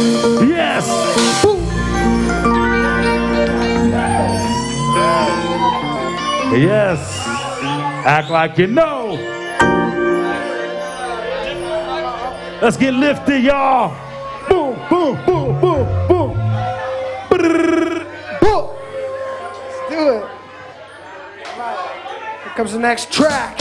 Yes. Yes. Act like you know. Let's get lifted, y'all. Boom, boom, boom, boom, boom. Boom. Let's do it. Here comes the next track.